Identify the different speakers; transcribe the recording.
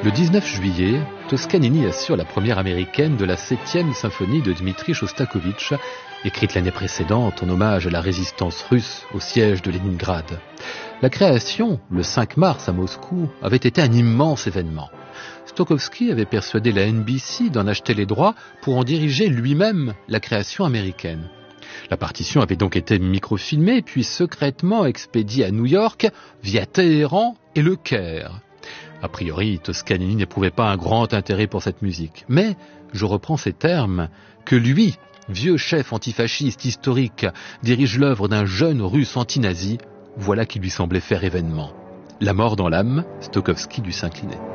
Speaker 1: Le 19 juillet, Toscanini assure la première américaine de la 7e symphonie de Dmitri Shostakovich, écrite l'année précédente en hommage à la résistance russe au siège de Leningrad. La création, le 5 mars à Moscou, avait été un immense événement. Stokowski avait persuadé la NBC d'en acheter les droits pour en diriger lui-même la création américaine. La partition avait donc été microfilmée puis secrètement expédiée à New York via Téhéran et le Caire. A priori, Toscanini n'éprouvait pas un grand intérêt pour cette musique. Mais, je reprends ces termes, que lui, vieux chef antifasciste historique, dirige l'œuvre d'un jeune russe anti-nazi, voilà qui lui semblait faire événement. La mort dans l'âme, Stokowski dut s'incliner.